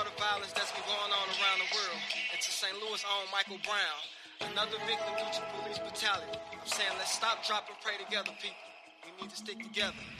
the violence that's been going on around the world, and to St. Louis' own Michael Brown, another victim due to police brutality. I'm saying let's stop, drop, and pray together, people. We need to stick together.